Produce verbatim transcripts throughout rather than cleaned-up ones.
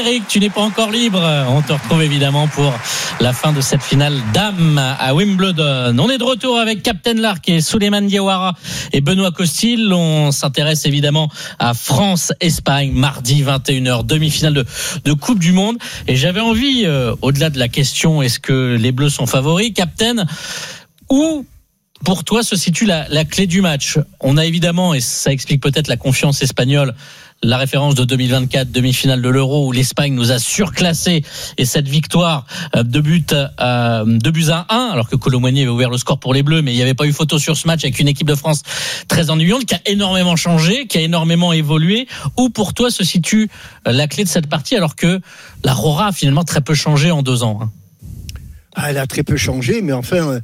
Eric, tu n'es pas encore libre. On te retrouve évidemment pour la fin de cette finale dames à Wimbledon. On est de retour avec Captain Lark et Souleymane Diawara et Benoît Costil. On s'intéresse évidemment à France-Espagne, mardi vingt et une heures, demi-finale de, de Coupe du Monde. Et j'avais envie, euh, au-delà de la question, est-ce que les Bleus sont favoris, Captain, où pour toi se situe la, la clé du match? On a évidemment, et ça explique peut-être la confiance espagnole, la référence de deux mille vingt-quatre, demi-finale de l'Euro où l'Espagne nous a surclassé, et cette victoire de but à deux buts à un, alors que Colomboigny avait ouvert le score pour les Bleus, mais il n'y avait pas eu photo sur ce match, avec une équipe de France très ennuyante qui a énormément changé, qui a énormément évolué. Où pour toi se situe la clé de cette partie, alors que la Rora a finalement très peu changé en deux ans, hein? Ah, elle a très peu changé, mais enfin,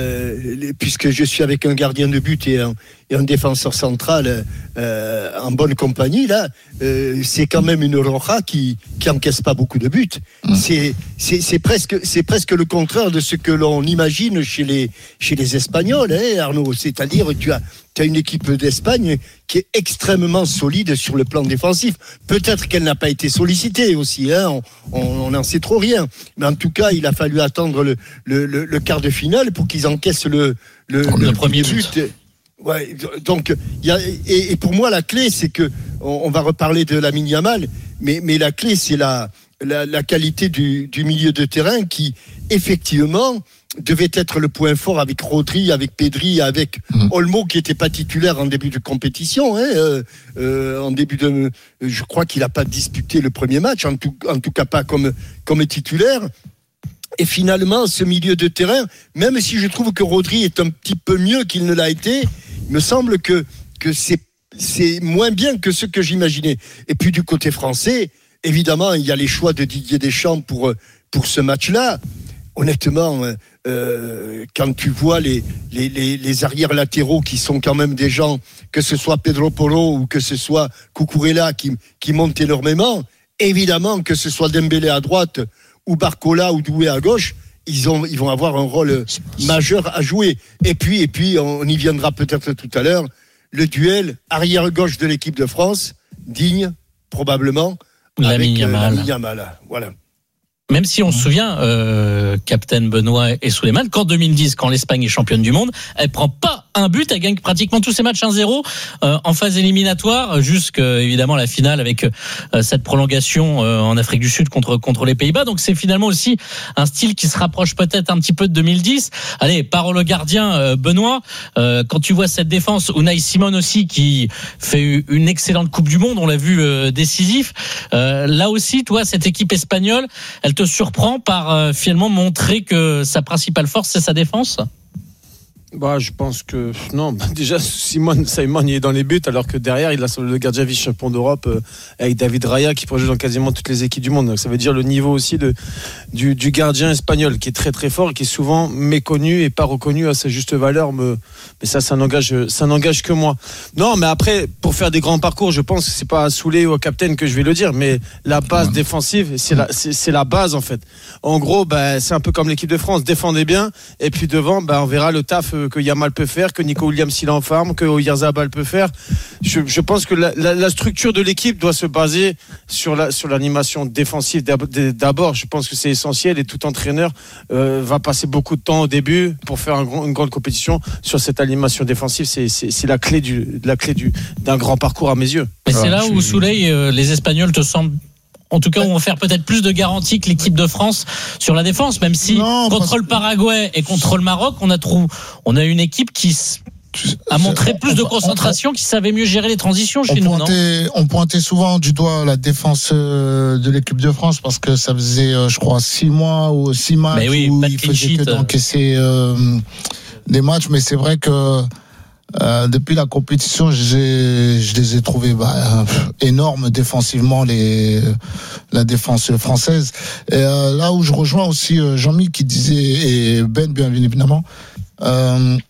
euh, puisque je suis avec un gardien de but et un, et un défenseur central euh, en bonne compagnie, là, euh, c'est quand même une Roja qui qui encaisse pas beaucoup de buts. Mmh. C'est c'est c'est presque c'est presque le contraire de ce que l'on imagine chez les chez les Espagnols, hein, Arnaud. C'est-à-dire, tu as tu as une équipe d'Espagne qui est extrêmement solide sur le plan défensif. Peut-être qu'elle n'a pas été sollicitée aussi, hein. On n'en sait trop rien. Mais en tout cas, il a fallu attendre le le, le, le quart de finale pour qu'ils encaissent le le, le, le premier but. but. Ouais, donc il y a et, et pour moi la clé, c'est que on, on va reparler de Lamine Yamal, mais mais la clé, c'est la la, la qualité du, du milieu de terrain qui effectivement devait être le point fort, avec Rodri, avec Pedri, avec mmh. Olmo, qui n'était pas titulaire en début de compétition, hein, euh, euh, en début de, je crois qu'il n'a pas disputé le premier match, en tout, en tout cas pas comme comme titulaire. Et finalement, ce milieu de terrain, même si je trouve que Rodri est un petit peu mieux qu'il ne l'a été, il me semble que que c'est c'est moins bien que ce que j'imaginais. Et puis du côté français, évidemment, il y a les choix de Didier Deschamps pour pour ce match-là. Honnêtement, euh, quand tu vois les, les, les, les arrières latéraux qui sont quand même des gens, que ce soit Pedro Porro ou que ce soit Cucurella qui, qui montent énormément, évidemment que ce soit Dembélé à droite ou Barcola ou Doué à gauche, ils, ont, ils vont avoir un rôle majeur à jouer. Et puis, et puis on y viendra peut-être tout à l'heure, le duel arrière-gauche de l'équipe de France, digne probablement, Lamine avec Yamal. Lamine Yamal. Voilà. Même si on se souvient, euh, Captain Benoît et Souleymane, qu'en deux mille dix, quand l'Espagne est championne du monde, elle prend pas un but, elle gagne pratiquement tous ses matchs un zéro euh, en phase éliminatoire, jusqu'à évidemment la finale avec euh, cette prolongation euh, en Afrique du Sud contre contre les Pays-Bas. Donc c'est finalement aussi un style qui se rapproche peut-être un petit peu de deux mille dix. Allez, parole au gardien, euh, Benoît, euh, quand tu vois cette défense, Unai Simon aussi qui fait une excellente Coupe du Monde, on l'a vu euh, décisif. Euh, là aussi, toi, cette équipe espagnole, elle te surprend par euh, finalement montrer que sa principale force, c'est sa défense? Bah, je pense que non. Déjà, Simon Simon il est dans les buts, alors que derrière il a le gardien vice-champion d'Europe euh, avec David Raya qui peut jouer dans quasiment toutes les équipes du monde. Donc ça veut dire le niveau aussi de du, du gardien espagnol qui est très très fort et qui est souvent méconnu et pas reconnu à sa juste valeur. Me, mais ça, ça n'engage ça n'engage que moi. Non, mais après pour faire des grands parcours, je pense que c'est pas à Souley ou à Captain que je vais le dire, mais la base défensive, c'est la c'est, c'est la base en fait. En gros, bah, c'est un peu comme l'équipe de France, défendez bien et puis devant, bah, on verra le taf que Yamal peut faire, que Nico Williams il est en forme, que Oyarzabal peut faire. Je, je pense que la, la, la structure de l'équipe doit se baser sur la sur l'animation défensive d'abord. Je pense que c'est essentiel et tout entraîneur euh, va passer beaucoup de temps au début pour faire un, une grande compétition sur cette animation défensive. C'est, c'est, c'est la clé du la clé du d'un grand parcours à mes yeux. Mais c'est là je... où Souley, euh, les Espagnols te semblent, en tout cas, on va faire peut-être plus de garanties que l'équipe de France sur la défense, même si non, contre le Paraguay et contre le Maroc, on a trouvé, on a une équipe qui a montré plus de concentration, qui savait mieux gérer les transitions chez nous, pointait, non ? On pointait souvent du doigt la défense de l'équipe de France parce que ça faisait, je crois, six mois ou six matchs oui, où il faisait que d'encaisser euh, des matchs, mais c'est vrai que Euh, depuis la compétition, j'ai, je les ai trouvés bah, énormes défensivement, les, la défense française. Et euh, là où je rejoins aussi euh, Jean-Mi qui disait, et Ben bien évidemment, euh,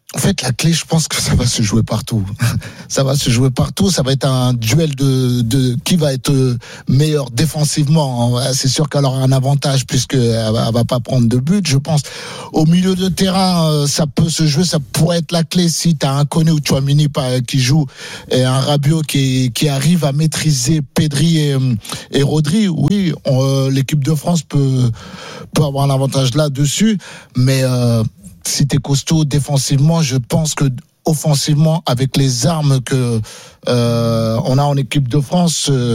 En fait, la clé, je pense que ça va se jouer partout. Ça va se jouer partout. Ça va être un duel de, de qui va être meilleur défensivement. C'est sûr qu'elle aura un avantage puisqu'elle va, elle va pas prendre de but, je pense. Au milieu de terrain, ça peut se jouer. Ça pourrait être la clé si tu as un Koné ou Tchouaméni qui joue et un Rabiot qui, qui arrive à maîtriser Pedri et, et Rodri. Oui, on, l'équipe de France peut, peut avoir un avantage là-dessus, mais euh, si t'es costaud défensivement, je pense que offensivement, avec les armes que euh, on a en équipe de France, euh,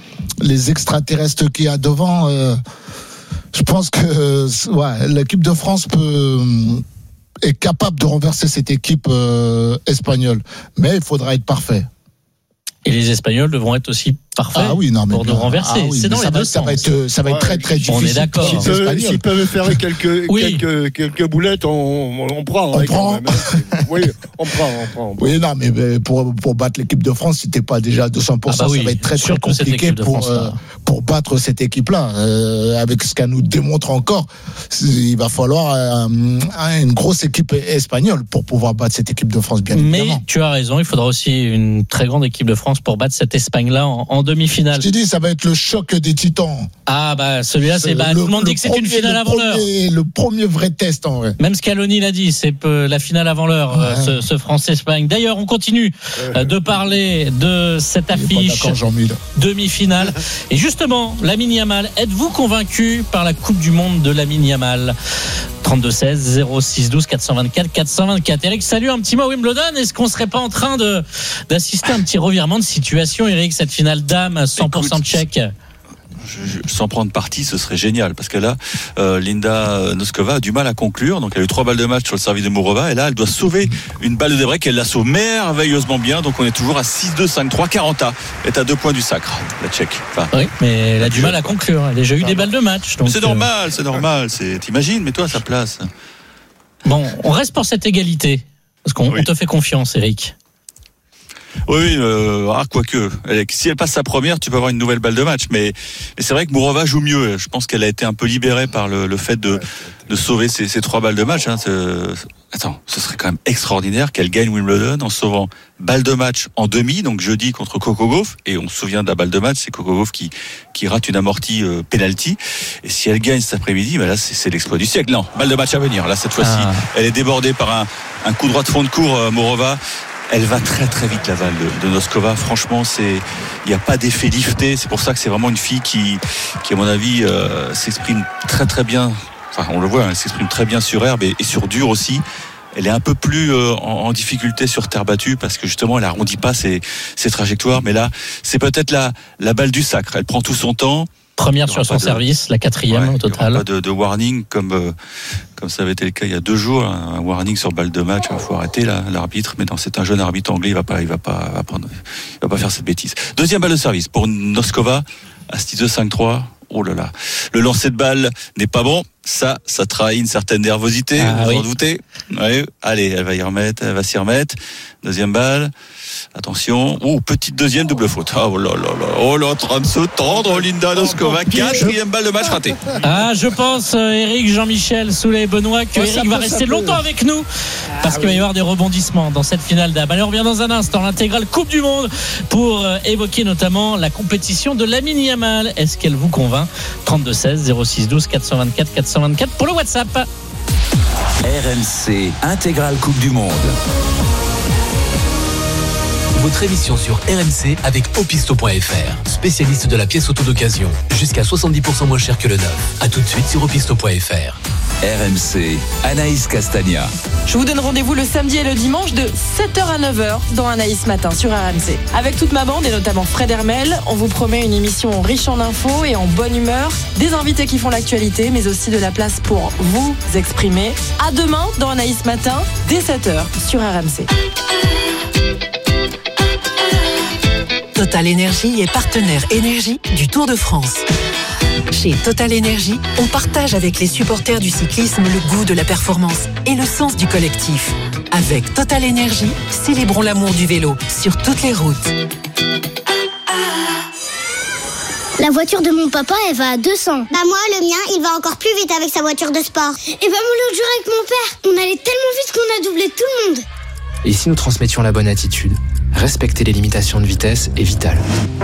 les extraterrestres qu'il y a devant, euh, je pense que euh, ouais, l'équipe de France peut est capable de renverser cette équipe euh, espagnole, mais il faudra être parfait. Et les Espagnols devront être aussi parfaits ah oui, non, mais pour nous renverser. Ah oui, c'est dans les va, deux ça sens. va être, ça va être très très difficile. On est d'accord. S'ils peuvent, s'ils peuvent faire quelques, oui. quelques, quelques boulettes, on, on prend. On hein, prend. Même, hein. Oui, on prend, on prend. On prend. Oui, non, mais pour, pour battre l'équipe de France, si t'es pas déjà à deux cents pour cent, ah bah oui, ça va être très très compliqué pour, euh, pour battre cette équipe-là. Euh, avec ce qu'elle nous démontre encore, il va falloir euh, une grosse équipe espagnole pour pouvoir battre cette équipe de France, bien mais évidemment. Mais tu as raison, il faudra aussi une très grande équipe de France pour battre cette Espagne-là en, en demi-finale. Je te dis, ça va être le choc des titans. Ah bah celui-là, c'est, bah, le, tout le monde dit que c'est une finale avant l'heure. Le premier vrai test en vrai. Même Scaloni l'a dit, c'est la finale avant l'heure, ouais. ce, ce France-Espagne. D'ailleurs, on continue ouais. de parler de cette affiche demi-finale. Et justement, Lamine Yamal, êtes-vous convaincu par la Coupe du Monde de Lamine Yamal? trente-deux seize zéro six douze quatre cent vingt-quatre quatre cent vingt-quatre. Eric, salut, un petit mot Wimbledon. Est-ce qu'on serait pas en train de d'assister à un petit revirement de situation, Eric, cette finale dame cent pour cent tchèque? Je, je, sans prendre parti, ce serait génial parce que là, euh, Linda Noskova a du mal à conclure. Donc elle a eu trois balles de match sur le service de Mourova et là, elle doit sauver une balle de débreak. Elle la sauve merveilleusement bien. Donc on est toujours à six deux cinq trois. Quaranta est à deux points du sacre, la Tchèque. Enfin, oui, mais elle a du mal à conclure. Elle a déjà eu des balles de match. Donc c'est normal, c'est normal. C'est, t'imagines, mets-toi à sa place. Bon, on reste pour cette égalité parce qu'on oui. on te fait confiance, Eric. Oui, euh, ah, quoique. Si elle passe sa première, tu peux avoir une nouvelle balle de match. Mais, mais c'est vrai que Mourova joue mieux. Je pense qu'elle a été un peu libérée par le, le fait de, de sauver ces, ces trois balles de match. Hein. Attends, ce serait quand même extraordinaire qu'elle gagne Wimbledon en sauvant balle de match en demi, donc jeudi contre Coco Gauff. Et on se souvient de la balle de match, c'est Coco Gauff qui, qui rate une amortie euh, penalty. Et si elle gagne cet après-midi, ben là, c'est, c'est l'exploit du siècle. Non, balle de match à venir. Là, cette fois-ci, ah. elle est débordée par un, un coup droit de fond de cours, euh, Mourova. Elle va très très vite, la balle de, de Noskova. Franchement, c'est, il n'y a pas d'effet lifté. C'est pour ça que c'est vraiment une fille qui, qui à mon avis, euh, s'exprime très très bien. Enfin, on le voit, elle s'exprime très bien sur herbe et, et sur dur aussi. Elle est un peu plus euh, en, en difficulté sur terre battue parce que justement, elle arrondit pas ses, ses trajectoires. Mais là, c'est peut-être la, la balle du sacre. Elle prend tout son temps. Première sur son de, service, la quatrième ouais, au total. Pas de, de warning comme euh, comme ça avait été le cas il y a deux jours, un warning sur balle de match. Il faut arrêter là, l'arbitre. Mais non, c'est un jeune arbitre anglais, il va pas, il va pas, va prendre, il va pas faire cette bêtise. Deuxième balle de service pour Noskova à six deux cinq trois. Oh là là, le lancer de balle n'est pas bon. Ça, ça trahit une certaine nervosité. Ah, vous oui. en doutez. Ouais. Allez, elle va y remettre, elle va s'y remettre. Deuxième balle. Attention, oh, petite deuxième double faute. Oh là là là, oh là, en train de se tendre, Linda Noskova, quatrième balle de match ratée. Ah, je pense, euh, Eric, Jean-Michel, Soulet, Benoît, que oh, Eric va rester longtemps avec nous parce ah, qu'il oui. va y avoir des rebondissements dans cette finale d'A B. Allez, on revient dans un instant, l'intégrale Coupe du Monde pour euh, évoquer notamment la compétition de Lamine Yamal. Est-ce qu'elle vous convainc? trente-deux seize zéro six douze quatre cent vingt-quatre quatre cent vingt-quatre pour le WhatsApp. R M C, intégrale Coupe du Monde. Votre émission sur R M C avec Opisto point F R, spécialiste de la pièce auto d'occasion. Jusqu'à soixante-dix pour cent moins cher que le neuf. A tout de suite sur Opisto point F R. R M C, Anaïs Castagna. Je vous donne rendez-vous le samedi et le dimanche de sept heures à neuf heures dans Anaïs Matin sur R M C. Avec toute ma bande et notamment Fred Hermel, on vous promet une émission riche en infos et en bonne humeur, des invités qui font l'actualité, mais aussi de la place pour vous exprimer. À demain dans Anaïs Matin, dès sept heures sur R M C. Total Énergie est partenaire énergie du Tour de France. Chez Total Énergie, on partage avec les supporters du cyclisme le goût de la performance et le sens du collectif. Avec Total Énergie, célébrons l'amour du vélo sur toutes les routes. La voiture de mon papa, elle va à deux cents. Bah moi, le mien, il va encore plus vite avec sa voiture de sport. Et bah moi, l'autre jour avec mon père, on allait tellement vite qu'on a doublé tout le monde. Et si nous transmettions la bonne attitude, respecter les limitations de vitesse est vital.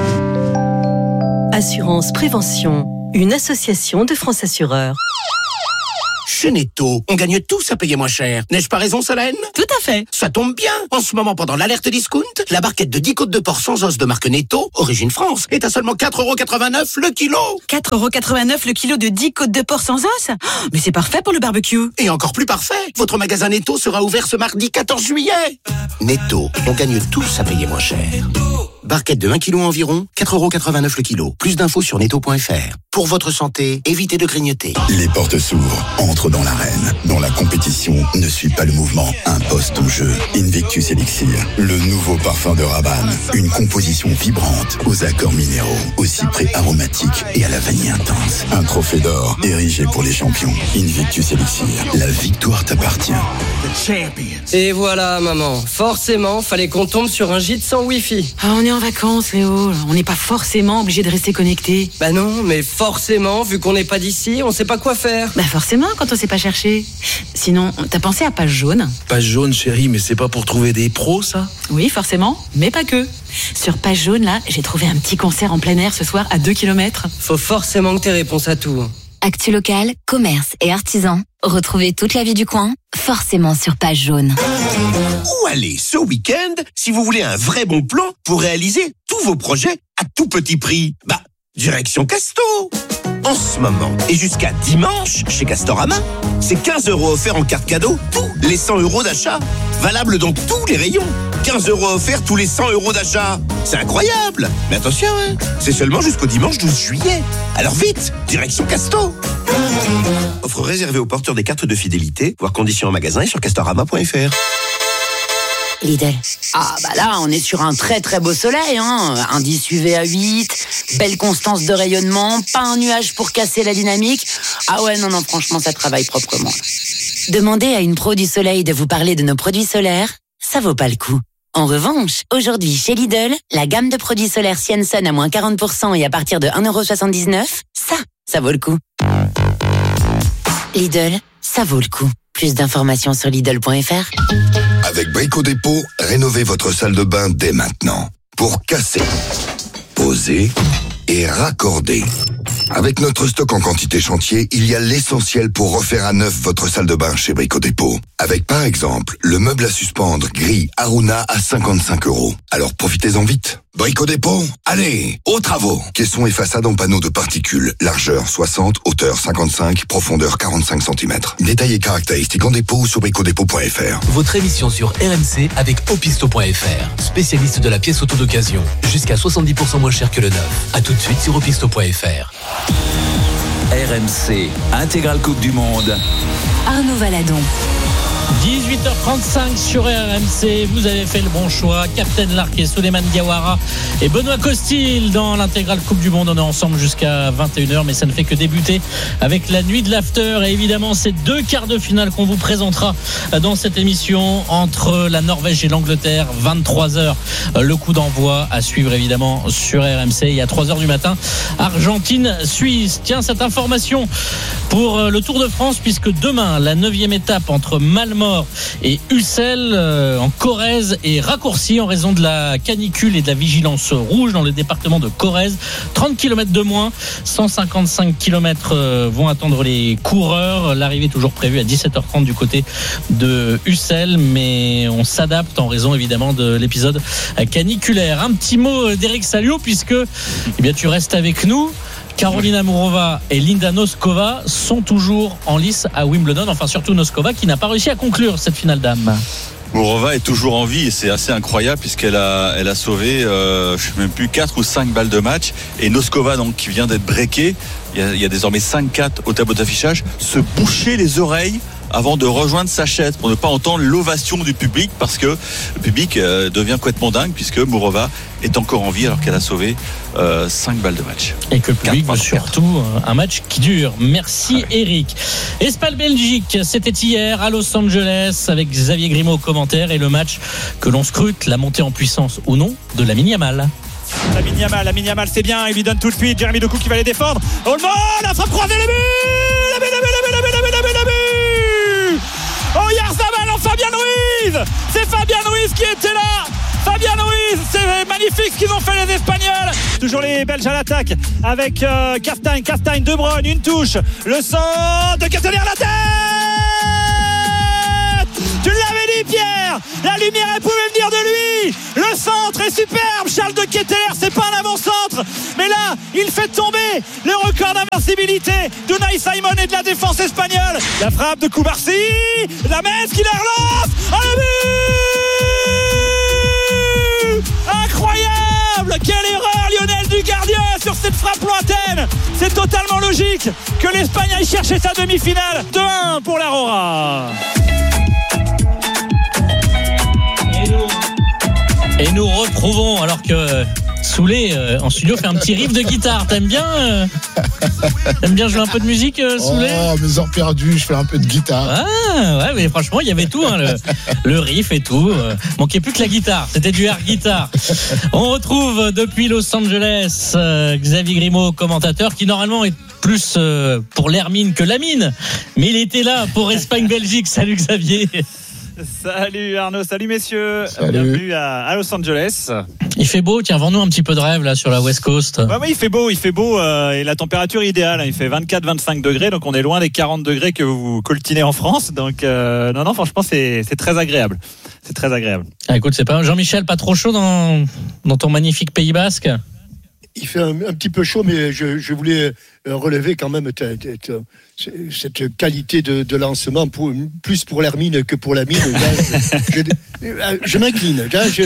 Assurance Prévention, une association de France Assureurs. Chez Netto, on gagne tous à payer moins cher. N'ai-je pas raison, Solène ? Tout à fait. Ça tombe bien. En ce moment, pendant l'alerte discount, la barquette de dix côtes de porc sans os de marque Netto, origine France, est à seulement quatre euros quatre-vingt-neuf le kilo. quatre euros quatre-vingt-neuf le kilo de dix côtes de porc sans os ? Oh, mais c'est parfait pour le barbecue. Et encore plus parfait, votre magasin Netto sera ouvert ce mardi quatorze juillet. Netto, on gagne tous à payer moins cher. Barquette de un kilo environ, quatre euros quatre-vingt-neuf le kilo. Plus d'infos sur netto point f r. Pour votre santé, évitez de grignoter. Les portes s'ouvrent, entre dans l'arène, dont la compétition ne suit pas le mouvement, impose ton jeu. Invictus Elixir, le nouveau parfum de Rabanne. Une composition vibrante, aux accords minéraux, au cyprès aromatique et à la vanille intense. Un trophée d'or, érigé pour les champions. Invictus Elixir, la victoire t'appartient. Et voilà, maman. Forcément, fallait qu'on tombe sur un gîte sans wifi. Ah, on est en vacances, Léo. On n'est pas forcément obligé de rester connecté. Bah non, mais forcément, vu qu'on n'est pas d'ici, on sait pas quoi faire. Bah forcément, quand on sait pas chercher. Sinon, t'as pensé à Page Jaune ? Page Jaune, chérie, mais c'est pas pour trouver des pros, ça ? Oui, forcément, mais pas que. Sur Page Jaune, là, j'ai trouvé un petit concert en plein air ce soir à deux kilomètres. Faut forcément que t'aies réponse à tout. Actu local, commerce et artisans. Retrouvez toute la vie du coin, forcément sur Page Jaune. Où aller ce week-end si vous voulez un vrai bon plan pour réaliser tous vos projets à tout petit prix ? Bah, direction Casto. En ce moment et jusqu'à dimanche chez Castorama, c'est quinze euros offerts en carte cadeau tous les cent euros d'achat. Valable dans tous les rayons. quinze euros offerts tous les cent euros d'achat. C'est incroyable. Mais attention, hein, c'est seulement jusqu'au dimanche douze juillet. Alors vite, direction Casto. Offre réservée aux porteurs des cartes de fidélité, voire conditions en magasin et sur castorama point f r. Lidl. Ah bah là, on est sur un très très beau soleil, hein. Indice U V à huit, belle constance de rayonnement, pas un nuage pour casser la dynamique. Ah ouais, non, non, franchement, ça travaille proprement. Demandez à une pro du soleil de vous parler de nos produits solaires, ça vaut pas le coup. En revanche, aujourd'hui chez Lidl, la gamme de produits solaires Sienson à moins quarante pour cent et à partir de un euro soixante-dix-neuf, ça, ça vaut le coup. Lidl, ça vaut le coup. Plus d'informations sur Lidl point f r. Avec Brico Dépôt, rénovez votre salle de bain dès maintenant. Pour casser, poser et raccorder. Avec notre stock en quantité chantier, il y a l'essentiel pour refaire à neuf votre salle de bain chez Brico Dépôt. Avec par exemple, le meuble à suspendre gris Aruna à cinquante-cinq euros. Alors profitez-en vite. Brico Dépôt, allez, aux travaux. Caissons et façades en panneaux de particules. Largeur soixante, hauteur cinquante-cinq, profondeur quarante-cinq centimètres. Détails et caractéristiques en dépôt ou sur brico dépôt point f r. Votre émission sur R M C avec opisto point f r. Spécialiste de la pièce auto d'occasion. Jusqu'à soixante-dix pour cent moins cher que le neuf. A tout de suite sur opisto point f r. R M C, intégrale Coupe du Monde. Arnaud Valadon. dix-huit heures trente-cinq sur R M C, vous avez fait le bon choix. Captain Larquet, Souleymane Diawara et Benoît Costil dans l'intégrale Coupe du Monde. On est ensemble jusqu'à vingt et une heures, mais ça ne fait que débuter avec la nuit de l'after. Et évidemment, c'est deux quarts de finale qu'on vous présentera dans cette émission entre la Norvège et l'Angleterre. vingt-trois heures, le coup d'envoi à suivre évidemment sur R M C. Et à trois heures du matin, Argentine-Suisse. Tiens, cette information pour le Tour de France, puisque demain, la neuvième étape entre Malmort et Ussel euh, en Corrèze est raccourcie en raison de la canicule et de la vigilance rouge dans le département de Corrèze. trente kilomètres de moins, cent cinquante-cinq kilomètres euh, vont attendre les coureurs. L'arrivée est toujours prévue à dix-sept heures trente du côté de Ussel, mais on s'adapte en raison évidemment de l'épisode caniculaire. Un petit mot d'Eric Salio, puisque eh bien, tu restes avec nous. Karolina Murová et Linda Noskova sont toujours en lice à Wimbledon. Enfin, surtout Noskova qui n'a pas réussi à conclure cette finale d'âme. Murová est toujours en vie et c'est assez incroyable puisqu'elle a, elle a sauvé, euh, je ne sais même plus, quatre ou cinq balles de match. Et Noskova, donc, qui vient d'être breakée, il y a, il y a désormais cinq quatre au tableau d'affichage, se boucher les oreilles avant de rejoindre sa chaise pour ne pas entendre l'ovation du public, parce que le public euh, devient complètement dingue puisque Murová est encore en vie alors qu'elle a sauvé euh, cinq balles de match. Et que le public veut surtout un match qui dure. Merci ah ouais. Eric. Espagne-Belgique, c'était hier à Los Angeles avec Xavier Grimaud au commentaire, et le match que l'on scrute, la montée en puissance ou non de Lamine Yamal. Lamine Yamal, Lamine Yamal c'est bien, il lui donne tout de suite. Jérémy Doku qui va les défendre. Olmo, la frappe croisée, le but. Le but, le but, le but, le but, le but, le but, le but. Oh Yarzabal en Fabien Ruiz. C'est Fabien Ruiz qui était là. Fabien Ruiz, c'est magnifique ce qu'ils ont fait les Espagnols. Toujours les Belges à l'attaque avec euh, Castagne, Castagne, De Bruyne, une touche. Le centre de Castagne à la tête. Tu l'avais dit Pierre, la lumière elle pouvait venir de lui. Le centre est superbe, Charles de Ketteler, c'est pas un avant-centre, mais là il fait tomber le record d'invincibilité d'Unai Simon et de la défense espagnole. La frappe de Koubarsi, la Metz qui la relance. Oh le but incroyable. Quelle erreur Lionel du gardien sur cette frappe lointaine. C'est totalement logique que l'Espagne aille chercher sa demi-finale. deux un pour l'Aurora. Et nous retrouvons, alors que Soulé euh, en studio fait un petit riff de guitare. T'aimes bien euh, T'aimes bien jouer un peu de musique, euh, Soulé? Oh, mes heures perdues, je fais un peu de guitare. Ah, ouais, mais franchement, il y avait tout, hein, le, le riff et tout. Euh, manquait plus que la guitare. C'était du air guitare. On retrouve depuis Los Angeles euh, Xavier Grimaud, commentateur, qui normalement est plus euh, pour l'Hermine que la mine. Mais il était là pour Espagne-Belgique. Salut Xavier. Salut Arnaud, salut messieurs. Salut. Bienvenue à, à Los Angeles. Il fait beau, tiens, vends-nous un petit peu de rêve là sur la West Coast. Ouais, oui, il fait beau, il fait beau euh, et la température idéale, hein, il fait vingt-quatre à vingt-cinq degrés, donc on est loin des quarante degrés que vous coltinez en France. Donc euh, non, non, franchement, c'est, c'est très agréable. C'est très agréable. Ah, écoute, c'est pas Jean-Michel, pas trop chaud dans, dans ton magnifique Pays Basque? Il fait un, un petit peu chaud, mais je, je voulais relever quand même ta, ta, ta, cette qualité de, de lancement, pour, plus pour l'Hermine que pour la mine. Là, je, je, je m'incline. Là, je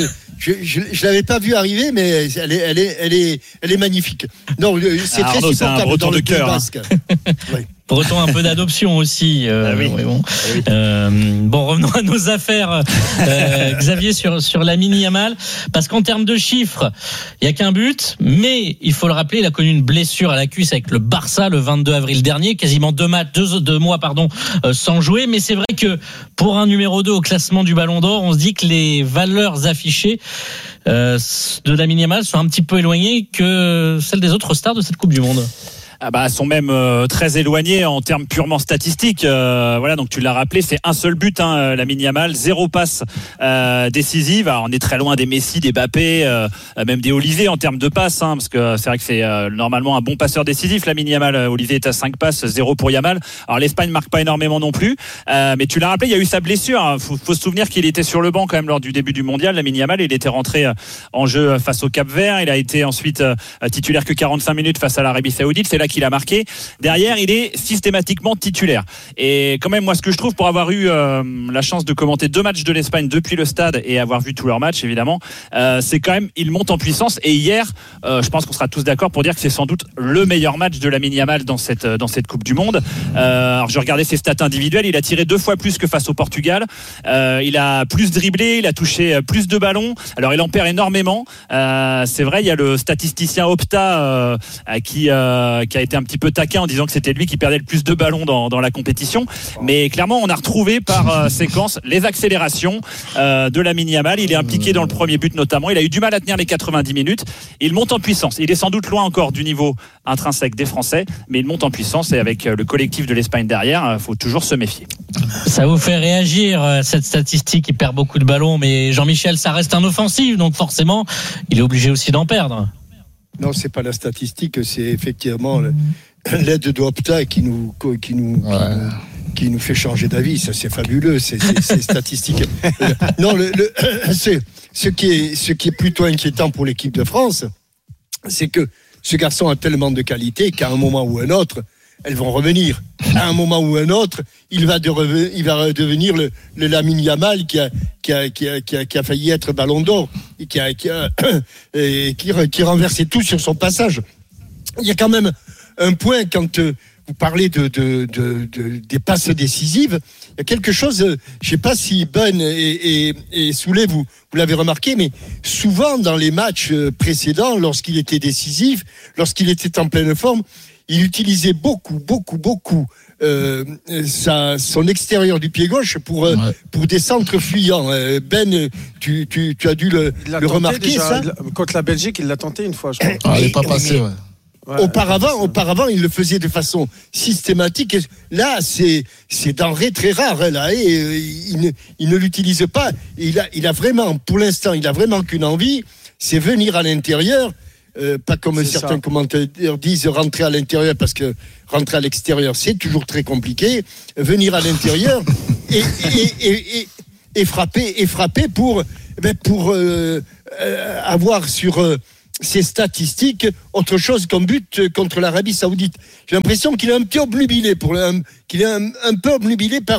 ne l'avais pas vu arriver, mais elle est, elle est, elle est, elle est magnifique. Non, c'est ah, très Arnaud, supportable c'est dans le Pays cœur, Basque. Hein. Ouais. Breton un peu d'adoption aussi. Euh, ah oui. Ouais, bon. Ah oui. Euh, bon, revenons à nos affaires, euh, Xavier, sur sur Lamine Yamal, parce qu'en termes de chiffres, il y a qu'un but, mais il faut le rappeler, il a connu une blessure à la cuisse avec le Barça le vingt-deux avril dernier, quasiment deux matchs, deux, deux mois, pardon, euh, sans jouer. Mais c'est vrai que pour un numéro deux au classement du Ballon d'Or, on se dit que les valeurs affichées euh, de Lamine Yamal sont un petit peu éloignées que celles des autres stars de cette Coupe du Monde. Ah bah, sont même euh, très éloignés en termes purement statistiques. Euh, voilà, donc tu l'as rappelé, c'est un seul but, hein, Lamine Yamal, zéro passe euh, décisive. Alors, on est très loin des Messi, des Mbappé, euh, même des Olivier en termes de passes, hein, parce que c'est vrai que c'est euh, normalement un bon passeur décisif. Lamine Yamal, Olivier est à cinq passes, zéro pour Yamal. Alors l'Espagne marque pas énormément non plus, euh, mais tu l'as rappelé, il y a eu sa blessure. Hein. Faut, faut se souvenir qu'il était sur le banc quand même lors du début du mondial. Lamine Yamal, il était rentré en jeu face au Cap-Vert. Il a été ensuite euh, titulaire que quarante-cinq minutes face à l'Arabie Saoudite. C'est là qu'il a marqué. Derrière, il est systématiquement titulaire. Et quand même, moi, ce que je trouve, pour avoir eu euh, la chance de commenter deux matchs de l'Espagne depuis le stade et avoir vu tous leurs matchs, évidemment, euh, c'est quand même, il monte en puissance. Et hier, euh, je pense qu'on sera tous d'accord pour dire que c'est sans doute le meilleur match de Lamine Yamal dans cette dans cette Coupe du Monde. Euh, alors, je regardais ses stats individuelles. Il a tiré deux fois plus que face au Portugal. Euh, il a plus dribblé, il a touché plus de ballons. Alors, il en perd énormément. Euh, c'est vrai, il y a le statisticien Opta euh, qui euh, qui a été un petit peu taquin en disant que c'était lui qui perdait le plus de ballons dans, dans la compétition, mais clairement on a retrouvé par euh, séquence les accélérations euh, de Lamine Yamal. Il est impliqué dans le premier but notamment, il a eu du mal à tenir les quatre-vingt-dix minutes, il monte en puissance, il est sans doute loin encore du niveau intrinsèque des Français, mais il monte en puissance et avec le collectif de l'Espagne derrière, il faut toujours se méfier. Ça vous fait réagir cette statistique, il perd beaucoup de ballons, mais Jean-Michel, ça reste un offensif, donc forcément il est obligé aussi d'en perdre. Non, c'est pas la statistique, c'est effectivement le, l'aide d'Opta qui nous, qui nous, ouais. qui nous, qui nous fait changer d'avis. Ça, c'est fabuleux, c'est, c'est, c'est statistique. Non, le, le, c'est, ce qui est, ce qui est plutôt inquiétant pour l'équipe de France, c'est que ce garçon a tellement de qualité qu'à un moment ou un autre, elles vont revenir. À un moment ou un autre, il va, de, il va devenir le, le Lamine Yamal qui a, qui a, qui a, qui a, qui a failli être Ballon d'Or et qui a, qui a, et qui, qui renversait tout sur son passage. Il y a quand même un point quand, vous parlez de, de, de, de des passes décisives. Il y a quelque chose, je ne sais pas si Ben et, et, et Soulet, vous, vous l'avez remarqué, mais souvent dans les matchs précédents, lorsqu'il était décisif, lorsqu'il était en pleine forme, il utilisait beaucoup, beaucoup, beaucoup euh, sa, son extérieur du pied gauche pour, ouais. pour des centres fuyants. Ben, tu, tu, tu as dû le, le remarquer, déjà, ça contre la Belgique, il l'a tenté une fois, je crois. Ah, il n'est pas passé, ouais. Ouais, auparavant, auparavant, il le faisait de façon systématique. Là, c'est c'est denrée très rare. Là, et il ne il ne l'utilise pas. Il a il a vraiment, pour l'instant, il a vraiment qu'une envie, c'est venir à l'intérieur. Euh, pas comme c'est certains ça. commentateurs disent rentrer à l'intérieur, parce que rentrer à l'extérieur, c'est toujours très compliqué. Venir à l'intérieur et, et, et, et, et frapper et frapper pour ben pour euh, euh, avoir sur euh, ces statistiques autre chose qu'un but contre l'Arabie Saoudite. J'ai l'impression qu'il est un petit obnubilé pour un, qu'il est un, un peu obnubilé par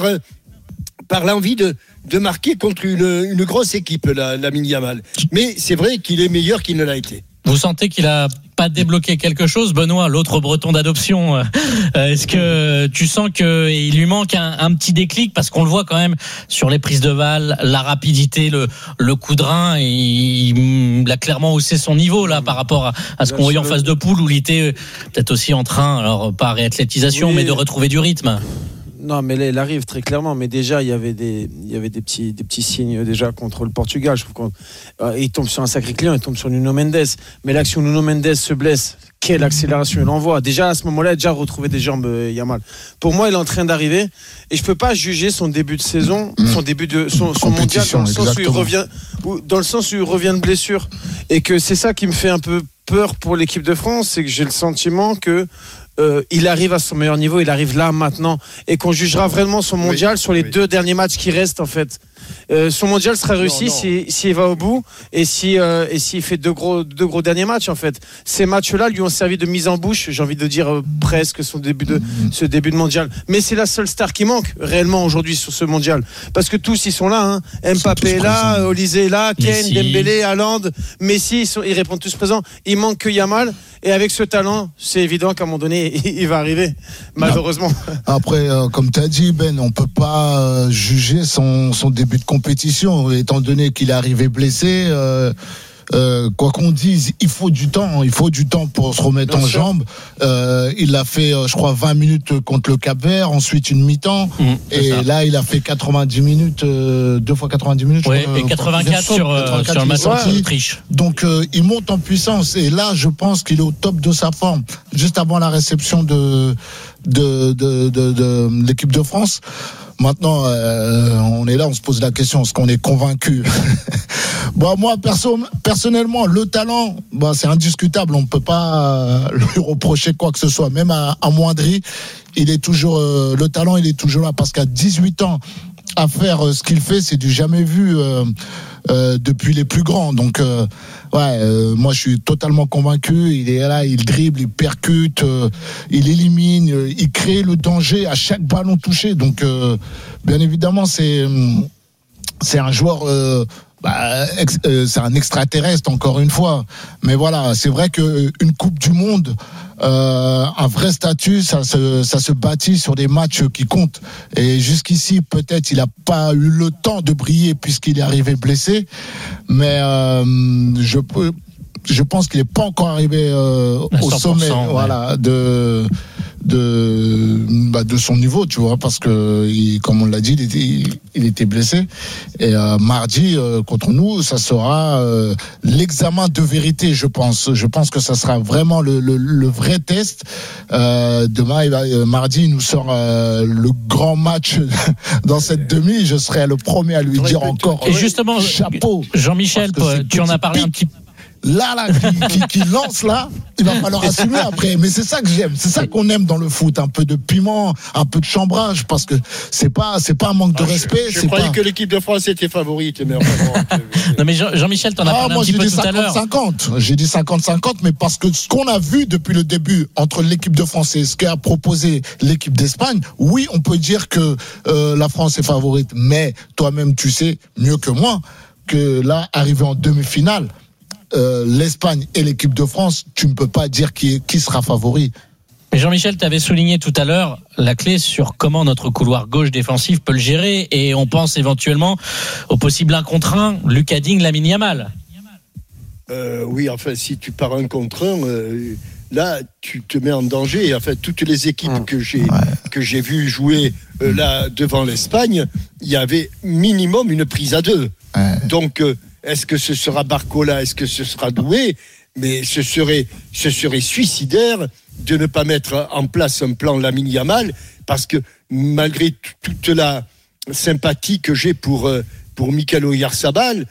par l'envie de de marquer contre une, une grosse équipe, la, la Lamine Yamal. Mais c'est vrai qu'il est meilleur qu'il ne l'a été. Vous sentez qu'il a pas débloqué quelque chose, Benoît, l'autre Breton d'adoption? Est-ce que tu sens qu'il lui manque un, un petit déclic, parce qu'on le voit quand même sur les prises de balles, la rapidité, le, le coup de rein, et il, il a clairement haussé son niveau là par rapport à, à ce qu'on voyait en phase de poule, où il était peut-être aussi en train, alors pas réathlétisation, oui, mais de retrouver du rythme. Non, mais là, il arrive très clairement. Mais déjà, il y avait des, il y avait des petits, des petits signes déjà contre le Portugal. Je trouve qu'on, euh, il tombe sur un sacré client, il tombe sur Nuno Mendes. Mais l'action Nuno Mendes se blesse. Quelle accélération il envoie. Déjà, à ce moment-là, il a déjà retrouvé des jambes, euh, Yamal. Pour moi, il est en train d'arriver. Et je peux pas juger son début de saison, mmh. son début de, son, son mondial, dans le sens où il revient, où, dans le sens où il revient de blessure. Et que c'est ça qui me fait un peu peur pour l'équipe de France. C'est que j'ai le sentiment que, Euh, il arrive à son meilleur niveau, il arrive là maintenant, et qu'on jugera vraiment son mondial oui, sur les oui. deux derniers matchs qui restent en fait. Euh, son mondial sera réussi s'il si, si va au bout et si euh, et s'il fait deux gros deux gros derniers matchs en fait. Ces matchs-là lui ont servi de mise en bouche, j'ai envie de dire euh, presque son début de mmh. ce début de mondial. Mais c'est la seule star qui manque réellement aujourd'hui sur ce mondial, parce que tous ils sont là. Hein. Mbappé est là, Olise est là, Kane, Dembélé, Haaland, Messi, ils, sont, ils répondent tous présents. Il manque que Yamal. Et avec ce talent, c'est évident qu'à un moment donné, il va arriver, malheureusement. Après, euh, comme tu as dit, Ben, on ne peut pas euh, juger son, son début de compétition, étant donné qu'il est arrivé blessé. Euh, euh, quoi qu'on dise, il faut du temps, il faut du temps pour se remettre Bien en sûr. jambes. Euh, il a fait, euh, je crois, vingt minutes contre le Cap-Vert, ensuite une mi-temps, mmh, et ça. Là, il a fait quatre-vingt-dix minutes, euh, deux fois quatre-vingt-dix minutes. Oui, et quatre-vingt-quatre sur, quatre-vingt-quatre sur le match d'Autriche. Donc, euh, il monte en puissance, et là, je pense qu'il est au top de sa forme. Juste avant la réception de de de, de, de, de l'équipe de France. Maintenant, euh, on est là, on se pose la question, est-ce qu'on est convaincu? Bon, moi, perso, personnellement, le talent, bah, c'est indiscutable. On ne peut pas lui reprocher quoi que ce soit. Même à, à Moindry, il est toujours, euh, le talent, il est toujours là. Parce qu'à dix-huit ans, à faire euh, ce qu'il fait, c'est du jamais vu euh, euh, depuis les plus grands. Donc, euh, ouais, euh, moi, je suis totalement convaincu. Il est là, il dribble, il percute, euh, il élimine, euh, il crée le danger à chaque ballon touché. Donc, euh, bien évidemment, c'est, c'est un joueur... Euh, Bah, ex, euh, c'est un extraterrestre encore une fois, mais voilà, c'est vrai que une Coupe du Monde, euh, un vrai statut, ça se ça se bâtit sur des matchs qui comptent. Et jusqu'ici, peut-être il a pas eu le temps de briller puisqu'il est arrivé blessé, mais euh, je peux je pense qu'il n'est pas encore arrivé euh, au sommet, ouais. voilà, de de bah, de son niveau, tu vois, parce que il, comme on l'a dit, il était, il était blessé. Et euh, mardi euh, contre nous, ça sera euh, l'examen de vérité, je pense. Je pense que ça sera vraiment le le, le vrai test. Euh, demain, il va, euh, mardi, il nous sort euh, le grand match dans cette demi. Je serai le premier à lui dire encore. Et justement, chapeau, Jean-Michel, tu en as parlé un petit peu. Là, là, qui, qui, qui lance là, il va falloir assumer après. Mais c'est ça que j'aime, c'est ça qu'on aime dans le foot, un peu de piment, un peu de chambrage, parce que c'est pas, c'est pas un manque de ah, respect. Je, je c'est croyais pas... que l'équipe de France était favorite, mais non mais Jean, Jean-Michel, t'en as ah, parlé moi, un petit peu tout à l'heure. cinquante cinquante J'ai dit cinquante cinquante, mais parce que ce qu'on a vu depuis le début entre l'équipe de France et ce qu'a proposé l'équipe d'Espagne, oui, on peut dire que euh, la France est favorite, mais toi-même, tu sais mieux que moi que là, arrivé en demi-finale. Euh, l'Espagne et l'équipe de France, tu ne peux pas dire qui, qui sera favori. Mais Jean-Michel, tu avais souligné tout à l'heure la clé sur comment notre couloir gauche défensif peut le gérer, et on pense éventuellement au possible un contre un, Lucas Digne, Lamine Yamal. Euh, oui, enfin, si tu pars un contre un, euh, là, tu te mets en danger. En fait, toutes les équipes mmh. que j'ai ouais. que j'ai vues jouer euh, là devant l'Espagne, il y avait minimum une prise à deux. Ouais. Donc, euh, est-ce que ce sera Barcola, est-ce que ce sera Doué ? Mais ce serait, ce serait suicidaire de ne pas mettre en place un plan Lamine Yamal, parce que malgré t- toute la sympathie que j'ai pour euh, pour Mikel Oyarzabal,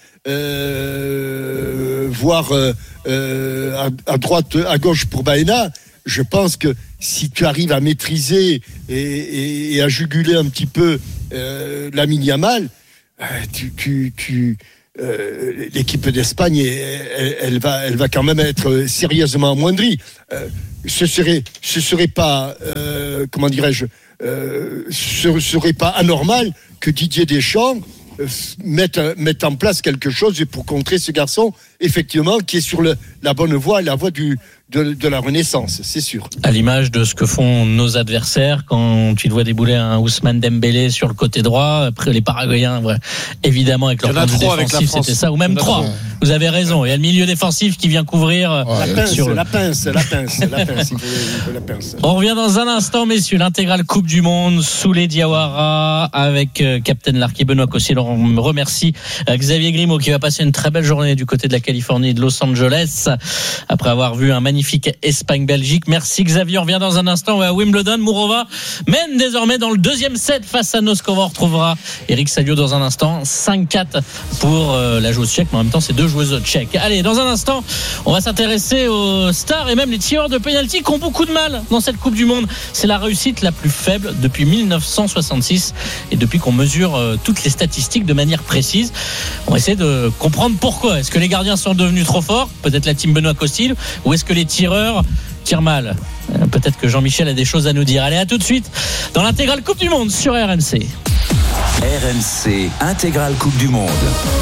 euh, voire euh, euh, à, à droite, à gauche pour Baena, je pense que si tu arrives à maîtriser et, et, et à juguler un petit peu euh, Lamine Yamal, euh, tu, tu, tu euh, l'équipe d'Espagne, elle, elle va, elle va quand même être sérieusement amoindrie. Euh, ce serait, ce serait pas, euh, comment dirais-je, euh, ce serait pas anormal que Didier Deschamps mettre, mettre en place quelque chose pour contrer ce garçon, effectivement, qui est sur le, la bonne voie, la voie du, de, de la renaissance, c'est sûr. À l'image de ce que font nos adversaires quand tu dois débouler un Ousmane Dembélé sur le côté droit, après les Paraguayens, ouais, évidemment, avec leur plan défensif, c'était ça, ou même trois. Vous avez raison. Il y a le milieu défensif qui vient couvrir. Ouais, la, pince, sur le... la pince, la pince, la pince, il faut, il faut la pince. On revient dans un instant, messieurs. L'intégrale Coupe du Monde, Souley Diawara, avec euh, Captain Lark et Benoît Cossil. On remercie euh, Xavier Grimaud qui va passer une très belle journée du côté de la Californie et de Los Angeles après avoir vu un magnifique Espagne-Belgique. Merci Xavier. On revient dans un instant à Wimbledon. Mourova mène désormais dans le deuxième set face à Noskova. On retrouvera Eric Salio dans un instant. cinq quatre pour euh, la joueuse tchèque, mais en même temps c'est deux joueuses tchèques. Allez, dans un instant, on va s'intéresser aux stars et même les tireurs de pénalty qui ont beaucoup de mal dans cette Coupe du Monde. C'est la réussite la plus faible depuis dix-neuf cent soixante-six et depuis qu'on mesure euh, toutes les statistiques de manière précise. On va essayer de comprendre pourquoi. Est-ce que les gardiens sont devenus trop forts ? Peut-être la team Benoît Costil, ou est-ce que les tireurs tirent mal ? euh, Peut-être que Jean-Michel a des choses à nous dire. Allez, à tout de suite dans l'intégrale Coupe du Monde sur R M C. R M C intégrale Coupe du Monde.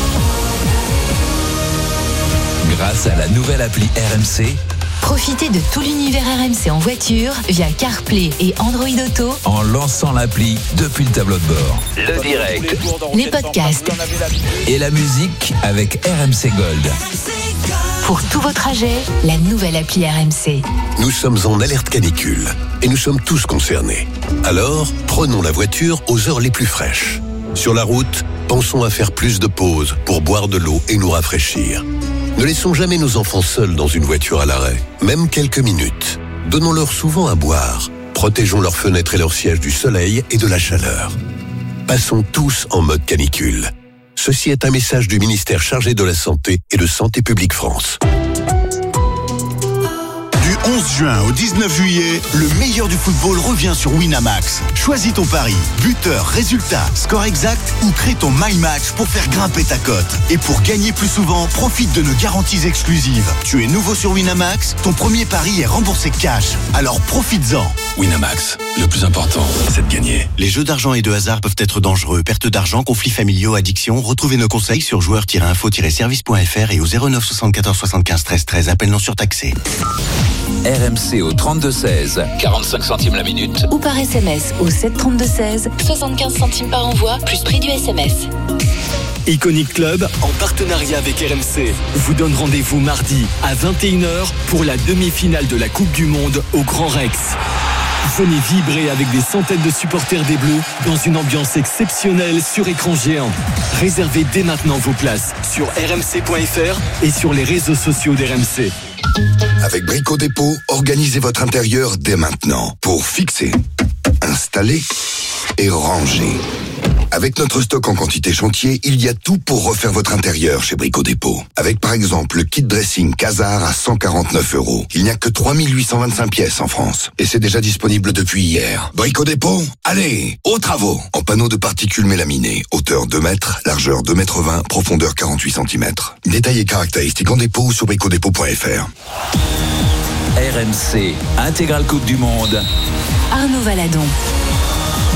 Grâce à la nouvelle appli R M C, profitez de tout l'univers R M C en voiture via CarPlay et Android Auto en lançant l'appli depuis le tableau de bord. Le direct, les podcasts et la musique avec R M C Gold. Pour tous vos trajets, la nouvelle appli R M C. Nous sommes en alerte canicule et nous sommes tous concernés. Alors, prenons la voiture aux heures les plus fraîches. Sur la route, pensons à faire plus de pauses pour boire de l'eau et nous rafraîchir. Ne laissons jamais nos enfants seuls dans une voiture à l'arrêt, même quelques minutes. Donnons-leur souvent à boire. Protégeons leurs fenêtres et leurs sièges du soleil et de la chaleur. Passons tous en mode canicule. Ceci est un message du ministère chargé de la Santé et de Santé publique France. Du onze juin au dix-neuf juillet, le meilleur du football revient sur Winamax. Choisis ton pari, buteur, résultat, score exact ou crée ton My Match pour faire grimper ta cote. Et pour gagner plus souvent, profite de nos garanties exclusives. Tu es nouveau sur Winamax, ton premier pari est remboursé cash. Alors profites-en. Winamax, le plus important, c'est de gagner. Les jeux d'argent et de hasard peuvent être dangereux. Perte d'argent, conflits familiaux, addiction. Retrouvez nos conseils sur joueurs tiret info tiret service point f r et au zéro neuf soixante-quatorze soixante-quinze treize treize. Appel non surtaxé. R M C au trente-deux seize, quarante-cinq centimes la minute. Ou par S M S au sept trente-deux seize, soixante-quinze centimes par envoi, plus prix du S M S. Iconic Club, en partenariat avec R M C, vous donne rendez-vous mardi à vingt et une heures pour la demi-finale de la Coupe du Monde au Grand Rex. Venez vibrer avec des centaines de supporters des Bleus dans une ambiance exceptionnelle sur écran géant. Réservez dès maintenant vos places sur r m c point f r et sur les réseaux sociaux d'R M C. Avec Brico Dépôt, organisez votre intérieur dès maintenant pour fixer, installer et ranger. Avec notre stock en quantité chantier, il y a tout pour refaire votre intérieur chez Brico Dépôt. Avec par exemple le kit dressing Casar à cent quarante-neuf euros. Il n'y a que trois mille huit cent vingt-cinq pièces en France. Et c'est déjà disponible depuis hier. Brico Dépôt, allez, aux travaux. En panneau de particules mélaminées, hauteur deux mètres, largeur deux mètres vingt, profondeur quarante-huit centimètres. Détails et caractéristiques en dépôt ou sur brico dépôt point f r. R M C, intégrale Coupe du Monde. Arnaud Valadon.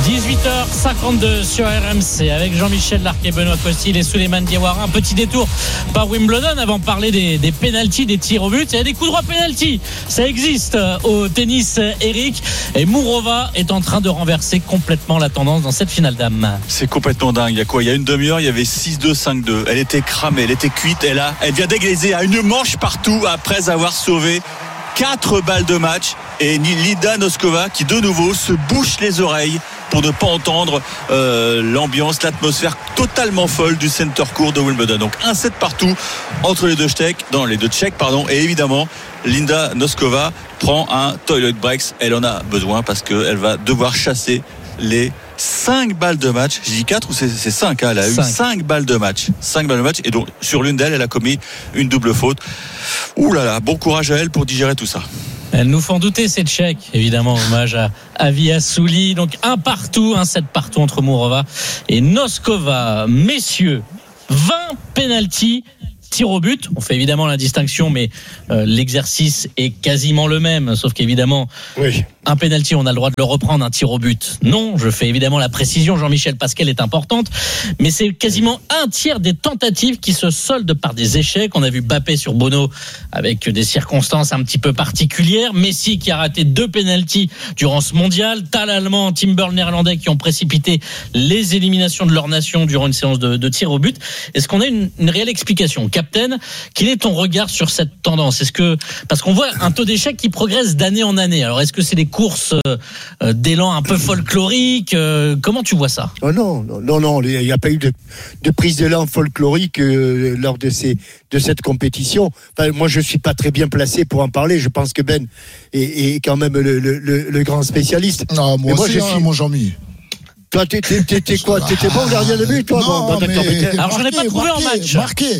dix-huit heures cinquante-deux sur R M C avec Jean-Michel Larquet, Benoît Costil et Souleymane Diawara. Un petit détour par Wimbledon avant de parler des, des pénaltys, des tirs au but. Il y a des coups droits pénalty. Ça existe au tennis, Eric. Et Mourova est en train de renverser complètement la tendance dans cette finale dames. C'est complètement dingue. Il y a quoi ? Il y a une demi-heure, il y avait six deux, cinq deux. Elle était cramée, elle était cuite. Elle, a, elle vient d'égaliser à une manche partout après avoir sauvé quatre balles de match. Et Linda Noskova qui de nouveau se bouche les oreilles pour ne pas entendre euh, l'ambiance, l'atmosphère totalement folle du center court de Wimbledon. Donc un set partout entre les deux tchèques, dans les deux tchèques pardon, et évidemment Linda Noskova prend un toilet break. Elle en a besoin parce qu'elle va devoir chasser les cinq balles de match. Je dis quatre ou c'est, c'est cinq hein, elle a eu cinq balles de match. cinq balles de match et donc sur l'une d'elles, elle a commis une double faute. Ouh là là, bon courage à elle pour digérer tout ça. Elles nous font douter ces Tchèques, évidemment, hommage à Avia Souli. Donc un partout, un set partout entre Mourova et Noskova. Messieurs, vingt pénaltys, tir au but. On fait évidemment la distinction, mais euh, l'exercice est quasiment le même, sauf qu'évidemment, oui. Un pénalty, on a le droit de le reprendre, un tir au but. Non, je fais évidemment la précision, Jean-Michel Pascal est importante, mais c'est quasiment un tiers des tentatives qui se soldent par des échecs. On a vu Mbappé sur Bono avec des circonstances un petit peu particulières. Messi qui a raté deux pénaltys durant ce mondial. Thal allemand, Timber néerlandais qui ont précipité les éliminations de leur nation durant une séance de, de tir au but. Est-ce qu'on a une, une réelle explication? Captain, quel est ton regard sur cette tendance? Est-ce que, parce qu'on voit un taux d'échec qui progresse d'année en année. Alors est-ce que c'est des courses euh, d'élan un peu folklorique, euh, comment tu vois ça? Oh non, non, non, non, il n'y a pas eu de, de prise d'élan folklorique euh, lors de, ces, de cette compétition. Enfin, moi, je ne suis pas très bien placé pour en parler. Je pense que Ben est, est quand même le, le, le, le grand spécialiste. Non, moi, moi aussi, je suis... hein, mon Jean-Mi. Toi, t'étais, t'étais quoi? T'étais bon gardien de but, toi? Non, bon, mais... Alors, je n'en ai pas trouvé en match. Marqué.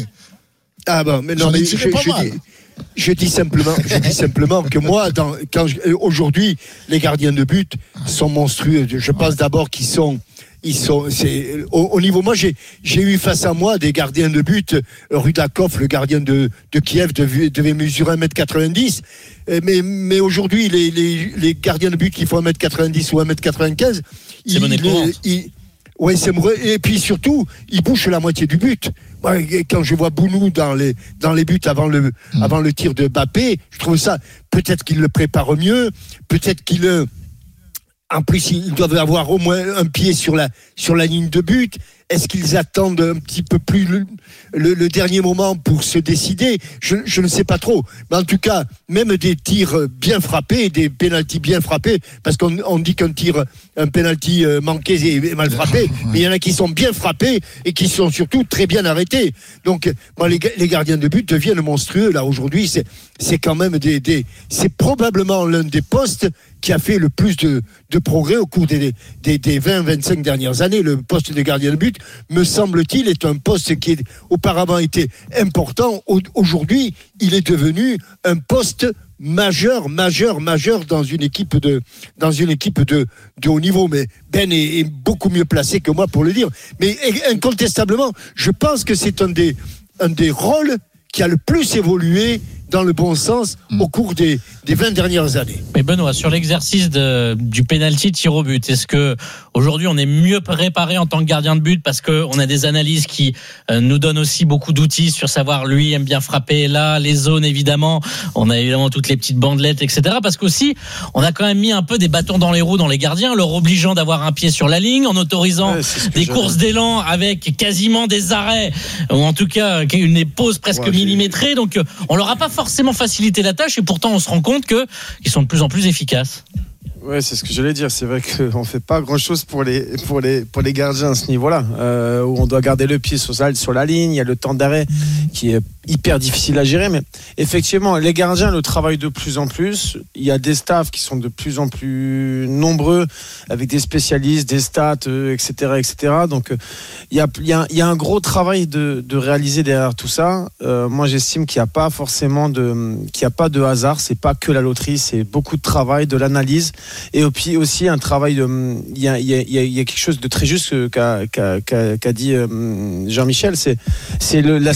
Ah bon, mais non, J'en mais ai je, tiré pas je, mal. dis, je dis simplement, je dis simplement que moi, dans, quand je, aujourd'hui, les gardiens de but sont monstrueux. Je pense d'abord qu'ils sont, ils sont, c'est au, au niveau. Moi, j'ai, j'ai eu face à moi des gardiens de but. Rudakov, le gardien de, de Kiev, devait, devait mesurer un mètre quatre-vingt-dix. Mais, mais aujourd'hui, les, les, les gardiens de but qui font un mètre quatre-vingt-dix ou un mètre quatre-vingt-quinze, c'est monnaie courante. Ouais, c'est vrai. Et puis surtout, il bouche la moitié du but. Moi, quand je vois Bounou dans les dans les buts avant le mmh. avant le tir de Mbappé, je trouve ça. Peut-être qu'il le prépare mieux. Peut-être qu'il en plus ils doivent avoir au moins un pied sur la sur la ligne de but. Est-ce qu'ils attendent un petit peu plus le, le, le dernier moment pour se décider? je, je ne sais pas trop. Mais en tout cas, même des tirs bien frappés, des pénaltys bien frappés, parce qu'on on dit qu'un tir, un pénalty manqué est mal frappé, mais il y en a qui sont bien frappés et qui sont surtout très bien arrêtés. Donc, bon, les, les gardiens de but deviennent monstrueux. Là, aujourd'hui, c'est, c'est quand même des, des, c'est probablement l'un des postes qui a fait le plus de, de progrès au cours des, des, des vingt à vingt-cinq dernières années. Le poste de gardien de but, me semble-t-il, est un poste qui est, auparavant était important. Aujourd'hui, il est devenu un poste majeur, majeur, majeur dans une équipe de, dans une équipe de, de haut niveau. Mais Ben est, est beaucoup mieux placé que moi pour le dire. Mais incontestablement, je pense que c'est un des, un des rôles qui a le plus évolué dans le bon sens mmh. au cours des, des vingt dernières années. Mais Benoît, sur l'exercice de, du penalty tir au but, est-ce que aujourd'hui on est mieux préparé en tant que gardien de but parce qu'on a des analyses qui euh, nous donnent aussi beaucoup d'outils sur savoir lui aime bien frapper là, les zones évidemment, on a évidemment toutes les petites bandelettes, et cetera. Parce qu'aussi on a quand même mis un peu des bâtons dans les roues dans les gardiens, leur obligeant d'avoir un pied sur la ligne, en autorisant ouais, des courses d'élan avec quasiment des arrêts, ou en tout cas une pause presque ouais, millimétrée. Donc on leur a pas forcément faciliter la tâche et pourtant on se rend compte qu'ils sont de plus en plus efficaces. Ouais, c'est ce que j'allais dire. C'est vrai qu'on ne fait pas grand-chose pour les, pour, les, pour les gardiens à ce niveau-là, euh, où on doit garder le pied sur, sur la ligne. Il y a le temps d'arrêt qui est hyper difficile à gérer. Mais effectivement, les gardiens le travaillent de plus en plus. Il y a des staffs qui sont de plus en plus nombreux, avec des spécialistes, des stats, euh, et cetera, et cetera. Donc, euh, il, y a, il, y a, il y a un gros travail de, de réaliser derrière tout ça. Euh, moi, j'estime qu'il n'y a pas forcément de, qu'il n'y a pas de hasard. C'est pas que la loterie, c'est beaucoup de travail, de l'analyse. Et puis aussi un travail de, il y a, il y a, il y a quelque chose de très juste qu'a, qu'a, qu'a, qu'a dit Jean-Michel, c'est, c'est le, l'aspect athlétique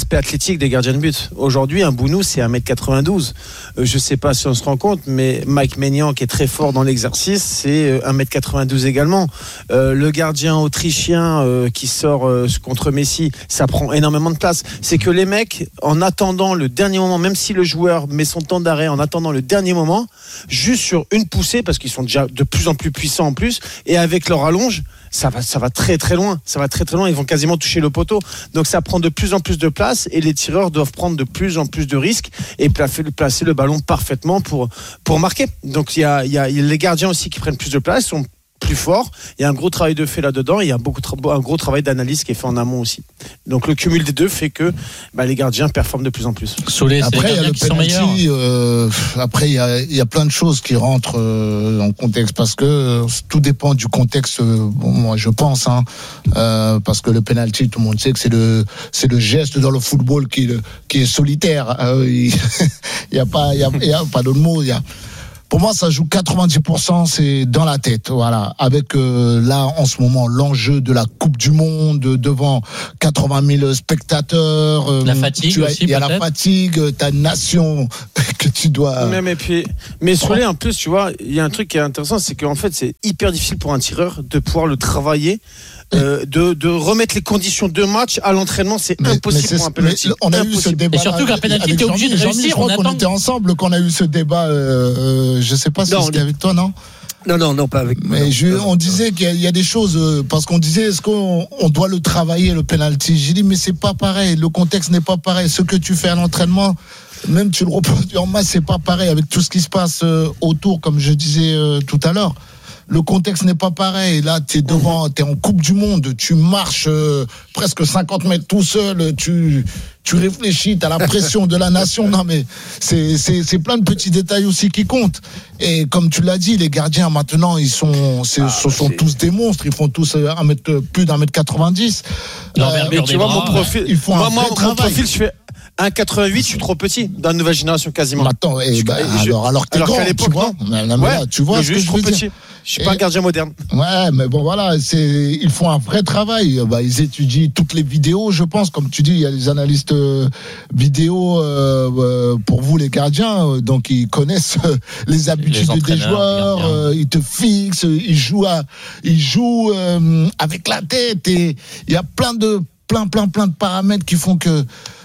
physique des gardiens de but. Aujourd'hui, un Bounou, c'est un mètre quatre-vingt-douze. Euh, je sais pas si on se rend compte, mais Mike Maignan, qui est très fort dans l'exercice, c'est un mètre quatre-vingt-douze également. Euh, le gardien autrichien euh, qui sort euh, contre Messi, ça prend énormément de place. C'est que les mecs, en attendant le dernier moment, même si le joueur met son temps d'arrêt, en attendant le dernier moment, juste sur une poussée, parce qu'ils sont déjà de plus en plus puissants en plus, et avec leur allonge, ça va, ça va très très loin. Ça va très très loin. Ils vont quasiment toucher le poteau. Donc ça prend de plus en plus de place et les tireurs doivent prendre de plus en plus de risques et placer le ballon parfaitement pour pour marquer. Donc il y a, il y a les gardiens aussi qui prennent plus de place, sont plus forts. Il y a un gros travail de fait là-dedans. Il y a beaucoup, un gros travail d'analyse qui est fait en amont aussi. Donc le cumul des deux fait que bah, les gardiens performent de plus en plus. Soulé, après, il y a le penalty. Euh, après, il y a, il y a plein de choses qui rentrent euh, en contexte parce que euh, tout dépend du contexte. Euh, bon, moi, je pense, hein, euh, parce que le penalty, tout le monde sait que c'est le, c'est le geste dans le football qui, qui est solitaire. Euh, il y a pas, il y a, il y a pas d'autre mot. Il y a Pour moi, ça joue quatre-vingt-dix pour cent, c'est dans la tête, voilà. Avec euh, là, en ce moment, l'enjeu de la Coupe du Monde devant quatre-vingt mille spectateurs. Euh, la fatigue tu as, aussi, il y a peut-être. la fatigue, ta nation que tu dois. Même et puis, mais Soulé, en plus, tu vois, il y a un truc qui est intéressant, c'est qu'en fait, c'est hyper difficile pour un tireur de pouvoir le travailler. Euh, de, de remettre les conditions de match à l'entraînement, c'est mais, impossible mais c'est, pour un penalty. On a impossible. eu ce débat. Et surtout qu'un penalty, t'es obligé de réussir. Je crois qu'on attend... était ensemble quand on a eu ce débat. Euh, je sais pas si non, c'était on... avec toi, non? Non, non, non, pas avec moi. Mais non, je, non, on disait qu'il y a, il y a des choses, euh, parce qu'on disait, est-ce qu'on on doit le travailler, le penalty? J'ai dit, mais c'est pas pareil. Le contexte n'est pas pareil. Ce que tu fais à l'entraînement, même tu le reproduis en masse, c'est pas pareil avec tout ce qui se passe euh, autour, comme je disais euh, tout à l'heure. Le contexte n'est pas pareil. Là, t'es devant, t'es en Coupe du Monde, tu marches euh, presque cinquante mètres tout seul, tu, tu réfléchis, t'as la pression de la nation. Non, mais c'est, c'est, c'est plein de petits détails aussi qui comptent. Et comme tu l'as dit, les gardiens maintenant, ils sont, c'est, ah, ce sont c'est... tous des monstres. Ils font tous un mètre, plus d'un mètre quatre-vingt-dix. Euh, mais tu vois, mon profil, ils font moi, un moi, mon travail. Profil, je fais un mètre quatre-vingt-huit, je suis trop petit dans la nouvelle génération quasiment. Attends, et bah, je, alors, alors, t'es alors grand, qu'à l'époque, tu vois, non, non, ouais, là, tu vois, je suis trop petit. Dire. Je suis et, pas un gardien moderne. Ouais, mais bon, voilà, c'est, ils font un vrai travail. Bah, ils étudient toutes les vidéos, je pense. Comme tu dis, il y a les analystes euh, vidéo euh, euh, pour vous, les gardiens. Euh, donc, ils connaissent euh, les habitudes les des joueurs. Euh, ils te fixent. Ils jouent, à, ils jouent euh, avec la tête. Et il y a plein de, plein, plein, plein de paramètres qui font que.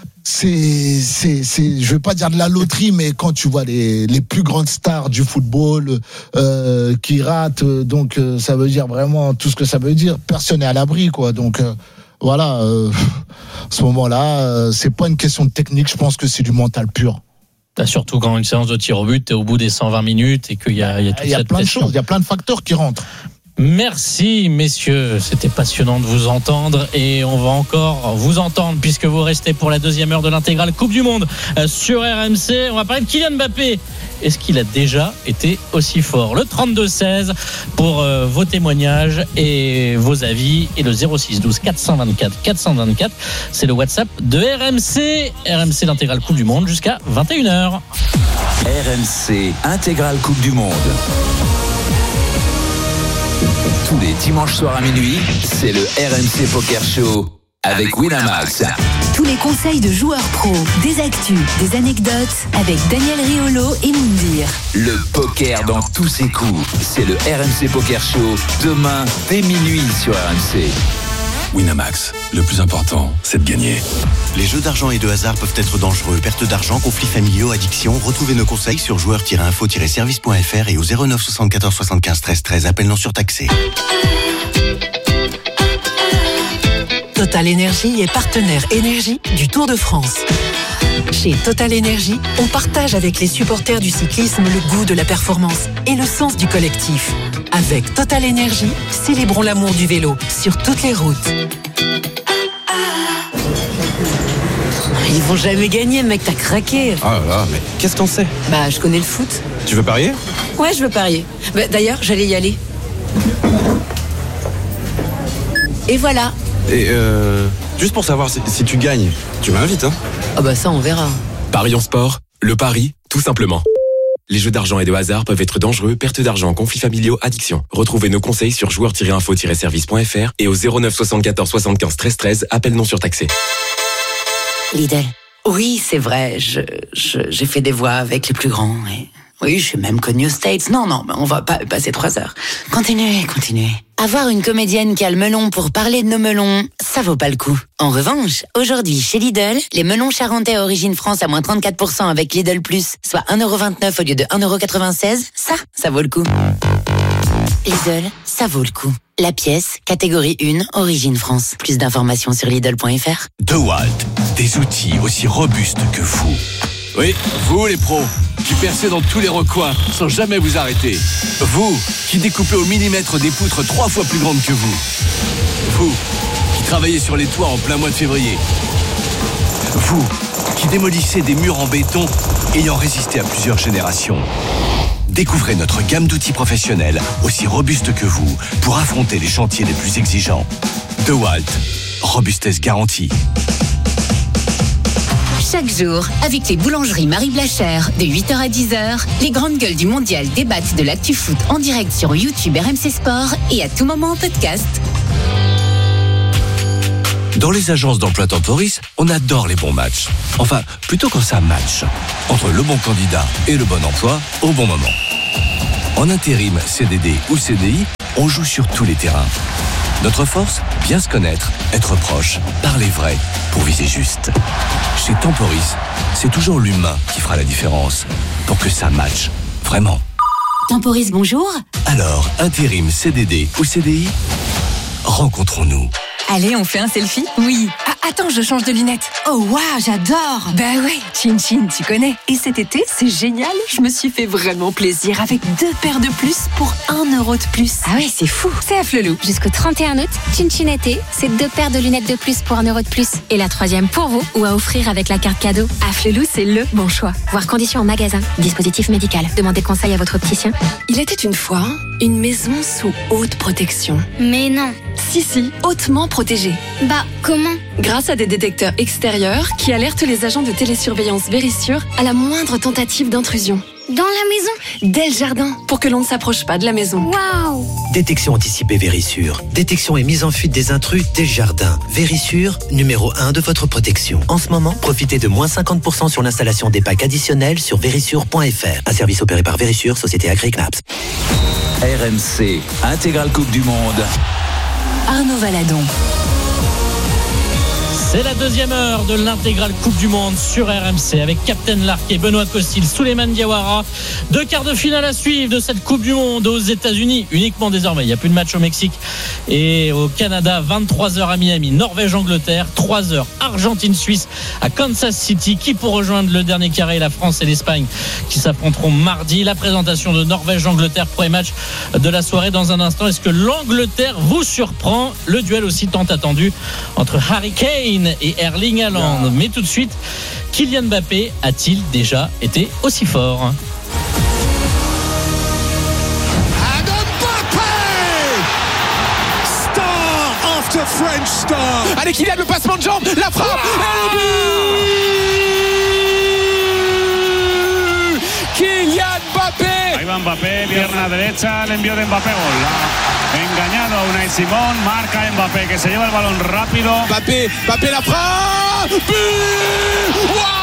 C'est, c'est, c'est, je vais pas dire de la loterie, mais quand tu vois les, les plus grandes stars du football euh, qui ratent, donc euh, ça veut dire vraiment tout ce que ça veut dire. Personne n'est à l'abri, quoi. Donc euh, voilà, euh, à ce moment-là, euh, c'est pas une question de technique. Je pense que c'est du mental pur. Surtout quand une séance de tir au but, t'es au bout des cent vingt minutes et qu'il y a, il y a toute il y a cette plein pression. de choses, il y a plein de facteurs qui rentrent. Merci messieurs, c'était passionnant de vous entendre et on va encore vous entendre puisque vous restez pour la deuxième heure de l'intégrale Coupe du Monde sur R M C. On va parler de Kylian Mbappé. Est-ce qu'il a déjà été aussi fort? Le trente-deux seize pour euh, vos témoignages et vos avis et le zéro six douze quatre cent vingt-quatre quatre cent vingt-quatre, c'est le WhatsApp de R M C. R M C l'intégrale Coupe du Monde jusqu'à vingt et une heures. R M C intégrale Coupe du Monde. Tous les dimanches soirs à minuit, c'est le R M C Poker Show avec Winamax. Tous les conseils de joueurs pros, des actus, des anecdotes avec Daniel Riolo et Moundir. Le poker dans tous ses coups, c'est le R M C Poker Show demain dès minuit sur R M C. Winamax, le plus important, c'est de gagner. Les jeux d'argent et de hasard peuvent être dangereux. Perte d'argent, conflits familiaux, addiction. Retrouvez nos conseils sur joueurs tiret info tiret service point f r et au zéro neuf soixante-quatorze soixante-quinze treize treize. Appel non surtaxé. Total Énergie est partenaire énergie du Tour de France. Chez Total Énergie, on partage avec les supporters du cyclisme le goût de la performance et le sens du collectif. Avec Total Énergie, célébrons l'amour du vélo sur toutes les routes. Ils vont jamais gagner, mec, t'as craqué. Ah là là, mais qu'est-ce que t'en sais? Bah, je connais le foot. Tu veux parier? Ouais, je veux parier. Bah, d'ailleurs, j'allais y aller. Et voilà. Et euh, juste pour savoir si, si tu gagnes, tu m'invites, hein? Ah bah ça, on verra. Parions sport, le pari, tout simplement. Les jeux d'argent et de hasard peuvent être dangereux, perte d'argent, conflits familiaux, addiction. Retrouvez nos conseils sur joueurs tiret info tiret service point f r et au zéro neuf soixante-quatorze soixante-quinze treize treize, appel non surtaxé. Lidl, Oui, c'est vrai, je, je, j'ai fait des voix avec les plus grands. Et... Oui, je suis même connue aux States. Non, non, on va pas passer trois heures. Continuez, continuez. Avoir une comédienne qui a le melon pour parler de nos melons, ça vaut pas le coup. En revanche, aujourd'hui, chez Lidl, les melons charentais origine France à moins trente-quatre pour cent avec Lidl Plus, soit un euro vingt-neuf au lieu de un euro quatre-vingt-seize, ça, ça vaut le coup. Lidl, ça vaut le coup. La pièce, catégorie un, origine France. Plus d'informations sur Lidl point F R. DeWalt, des outils aussi robustes que vous. Oui, vous les pros, qui percez dans tous les recoins sans jamais vous arrêter. Vous, qui découpez au millimètre des poutres trois fois plus grandes que vous. Vous, qui travaillez sur les toits en plein mois de février. Vous, qui démolissez des murs en béton ayant résisté à plusieurs générations. Découvrez notre gamme d'outils professionnels aussi robustes que vous pour affronter les chantiers les plus exigeants. DeWalt, robustesse garantie. Chaque jour, avec les boulangeries Marie Blachère, de huit heures à dix heures, les grandes gueules du mondial débattent de l'actu foot en direct sur YouTube R M C Sport et à tout moment en podcast. Dans les agences d'emploi Temporis, on adore les bons matchs. Enfin, plutôt quand ça match. Entre le bon candidat et le bon emploi, au bon moment. En intérim, C D D ou C D I, on joue sur tous les terrains. Notre force, bien se connaître, être proche, parler vrai, pour viser juste. Chez Temporis, c'est toujours l'humain qui fera la différence, pour que ça matche, vraiment. Temporis, bonjour. Alors, intérim, C D D ou C D I, rencontrons-nous. Allez, on fait un selfie? Oui. Ah, attends, je change de lunettes. Oh, waouh, j'adore. Bah ouais, Chin Chin, tu connais. Et cet été, c'est génial. Je me suis fait vraiment plaisir avec deux paires de plus pour un euro de plus. Ah ouais, c'est fou. C'est à Flelou. Jusqu'au trente et un août, Chin Chin été, c'est deux paires de lunettes de plus pour un euro de plus. Et la troisième pour vous ou à offrir avec la carte cadeau. À Flelou, c'est le bon choix. Voir conditions en magasin. Dispositif médical. Demandez conseil à votre opticien. Il était une fois une maison sous haute protection. Mais non. Si, si, hautement protégée. Bah, comment? Grâce à des détecteurs extérieurs qui alertent les agents de télésurveillance Vérissure à la moindre tentative d'intrusion. Dans la maison? Dès le jardin, pour que l'on ne s'approche pas de la maison. Waouh! Détection anticipée Vérissure. Détection et mise en fuite des intrus dès le jardin. Vérissure, numéro un de votre protection. En ce moment, profitez de moins cinquante pour cent sur l'installation des packs additionnels sur vérissure point F R. Un service opéré par Vérissure, société Agri-Knaps. R M C, intégrale Coupe du Monde. Arnaud Valadon. C'est la deuxième heure de l'intégrale Coupe du Monde sur R M C avec Captain Lark et Benoît Costil, Souleymane Diawara. Deux quarts de finale à suivre de cette Coupe du Monde aux États-Unis uniquement désormais. Il n'y a plus de match au Mexique et au Canada. vingt-trois heures à Miami, Norvège-Angleterre, trois heures Argentine-Suisse à Kansas City. Qui pour rejoindre le dernier carré? La France et l'Espagne qui s'affronteront mardi. La présentation de Norvège-Angleterre, premier match de la soirée dans un instant. Est-ce que l'Angleterre vous surprend? Le duel aussi tant attendu entre Harry Kane et Erling Haaland. Mais tout de suite, Kylian Mbappé a-t-il déjà été aussi fort? Star after French star. Allez Kylian, le passement de jambe, la frappe et le but. Kylian Mbappé. Ahí va Mbappé, pierna derecha, el envío de Mbappé, gol. Engañado a Unai Simón, marca Mbappé que se lleva el balón rápido. Mbappé, Mbappé la frappe. But. Wow.